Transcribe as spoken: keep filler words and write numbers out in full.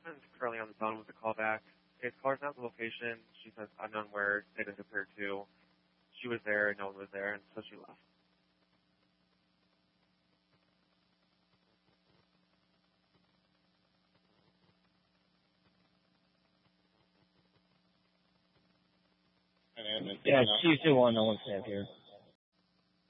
person's currently on the phone with a callback. His car's not the location. She says unknown where they disappeared to. She was there, no one was there, and so she left. Yeah, two two one, no one's here.